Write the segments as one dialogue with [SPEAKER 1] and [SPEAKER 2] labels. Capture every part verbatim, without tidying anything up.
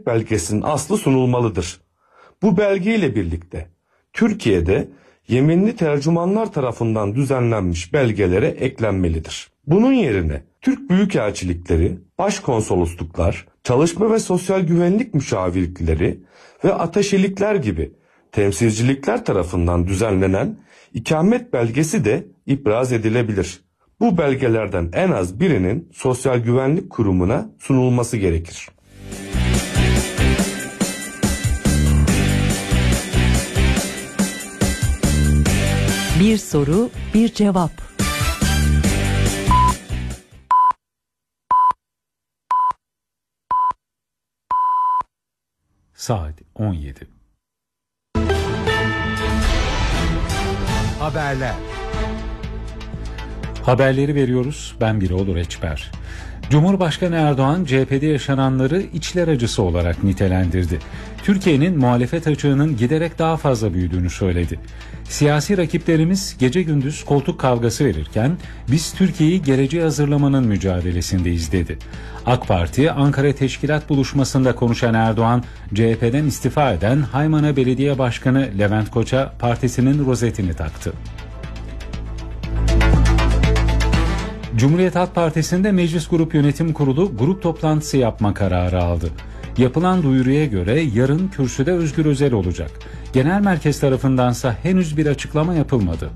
[SPEAKER 1] belgesinin aslı sunulmalıdır. Bu belge ile birlikte Türkiye'de yeminli tercümanlar tarafından düzenlenmiş belgelere eklenmelidir. Bunun yerine Türk büyükelçilikleri, başkonsolosluklar, çalışma ve sosyal güvenlik müşavirlikleri ve ateşelikler gibi temsilcilikler tarafından düzenlenen ikamet belgesi de ibraz edilebilir. Bu belgelerden en az birinin Sosyal Güvenlik Kurumu'na sunulması gerekir.
[SPEAKER 2] Bir soru, bir cevap.
[SPEAKER 3] Saat on yedi.
[SPEAKER 4] Haberler.
[SPEAKER 3] Haberleri veriyoruz. Ben Birol Reçber. Cumhurbaşkanı Erdoğan C H P'de yaşananları içler acısı olarak nitelendirdi. Türkiye'nin muhalefet açığının giderek daha fazla büyüdüğünü söyledi. Siyasi rakiplerimiz gece gündüz koltuk kavgası verirken biz Türkiye'yi geleceğe hazırlamanın mücadelesindeyiz dedi. AK Parti Ankara Teşkilat Buluşması'nda konuşan Erdoğan, C H P'den istifa eden Haymana Belediye Başkanı Levent Koç'a partisinin rozetini taktı. Cumhuriyet Halk Partisi'nde Meclis Grup Yönetim Kurulu grup toplantısı yapma kararı aldı. Yapılan duyuruya göre yarın kürsüde Özgür Özel olacak. Genel merkez tarafındansa henüz bir açıklama yapılmadı.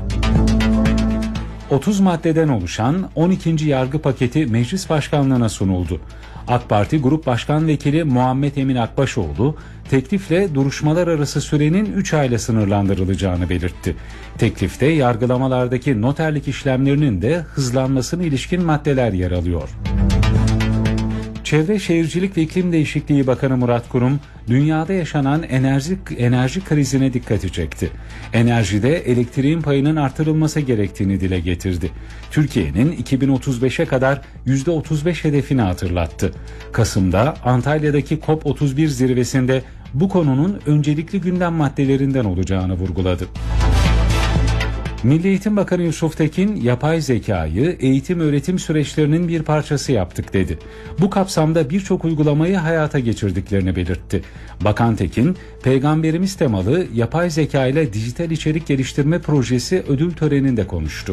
[SPEAKER 3] otuz maddeden oluşan on ikinci yargı paketi meclis başkanlığına sunuldu. AK Parti Grup Başkan Vekili Muhammed Emin Akbaşoğlu, teklifle duruşmalar arası sürenin üç ayla sınırlandırılacağını belirtti. Teklifte yargılamalardaki noterlik işlemlerinin de hızlanmasına ilişkin maddeler yer alıyor. Çevre Şehircilik ve İklim Değişikliği Bakanı Murat Kurum, dünyada yaşanan enerji, enerji krizine dikkati çekti. Enerjide elektriğin payının artırılması gerektiğini dile getirdi. Türkiye'nin iki bin otuz beşe kadar yüzde otuz beş hedefini hatırlattı. Kasım'da Antalya'daki COP otuz bir zirvesinde bu konunun öncelikli gündem maddelerinden olacağını vurguladı. Milli Eğitim Bakanı Yusuf Tekin, yapay zekayı eğitim öğretim süreçlerinin bir parçası yaptık dedi. Bu kapsamda birçok uygulamayı hayata geçirdiklerini belirtti. Bakan Tekin, Peygamberimiz temalı yapay zeka ile dijital içerik geliştirme projesi ödül töreninde konuştu.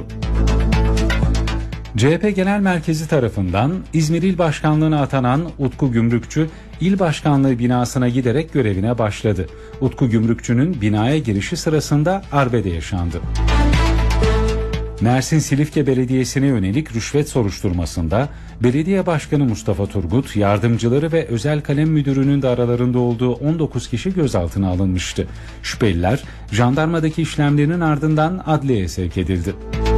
[SPEAKER 3] C H P Genel Merkezi tarafından İzmir İl Başkanlığı'na atanan Utku Gümrükçü, İl Başkanlığı binasına giderek görevine başladı. Utku Gümrükçü'nün binaya girişi sırasında arbede yaşandı. Mersin Silifke Belediyesi'ne yönelik rüşvet soruşturmasında Belediye Başkanı Mustafa Turgut, yardımcıları ve özel kalem müdürünün de aralarında olduğu on dokuz kişi gözaltına alınmıştı. Şüpheliler jandarmadaki işlemlerinin ardından adliyeye sevk edildi.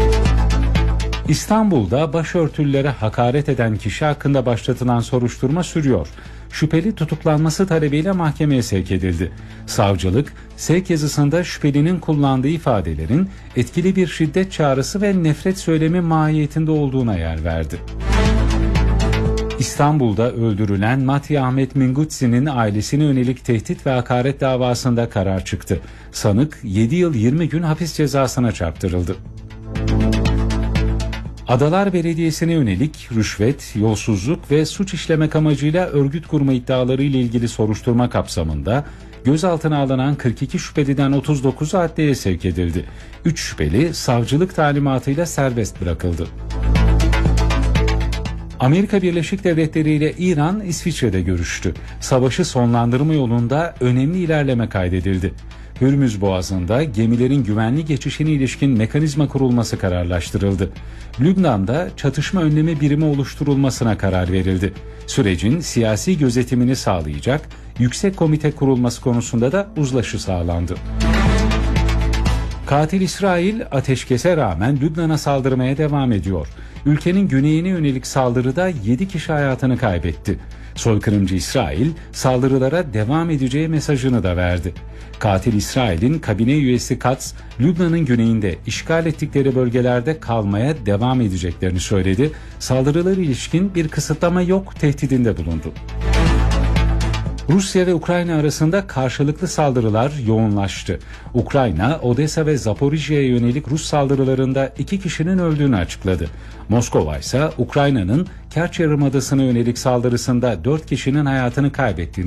[SPEAKER 3] İstanbul'da başörtülülere hakaret eden kişi hakkında başlatılan soruşturma sürüyor. Şüpheli tutuklanması talebiyle mahkemeye sevk edildi. Savcılık, sevk yazısında şüphelinin kullandığı ifadelerin etkili bir şiddet çağrısı ve nefret söylemi mahiyetinde olduğuna yer verdi. İstanbul'da öldürülen Matya Ahmet Mingutsi'nin ailesine yönelik tehdit ve hakaret davasında karar çıktı. Sanık yedi yıl yirmi gün hapis cezasına çarptırıldı. Adalar Belediyesi'ne yönelik rüşvet, yolsuzluk ve suç işlemek amacıyla örgüt kurma iddiaları ile ilgili soruşturma kapsamında gözaltına alınan kırk iki şüpheliden otuz dokuzu adliyeye sevk edildi. üç şüpheli savcılık talimatıyla serbest bırakıldı. Amerika Birleşik Devletleri ile İran, İsviçre'de görüştü. Savaşı sonlandırma yolunda önemli ilerleme kaydedildi. Hürmüz Boğazı'nda gemilerin güvenli geçişine ilişkin mekanizma kurulması kararlaştırıldı. Lübnan'da çatışma önleme birimi oluşturulmasına karar verildi. Sürecin siyasi gözetimini sağlayacak yüksek komite kurulması konusunda da uzlaşı sağlandı. Katil İsrail ateşkese rağmen Lübnan'a saldırmaya devam ediyor. Ülkenin güneyine yönelik saldırıda yedi kişi hayatını kaybetti. Soykırımcı İsrail saldırılara devam edeceği mesajını da verdi. Katil İsrail'in kabine üyesi Katz, Lübnan'ın güneyinde işgal ettikleri bölgelerde kalmaya devam edeceklerini söyledi. Saldırılara ilişkin bir kısıtlama yok tehdidinde bulundu. Rusya ve Ukrayna arasında karşılıklı saldırılar yoğunlaştı. Ukrayna, Odessa ve Zaporijya'ya yönelik Rus saldırılarında iki kişinin öldüğünü açıkladı. Moskova ise Ukrayna'nın Kerç Yarımadası'na yönelik saldırısında dört kişinin hayatını kaybettiğini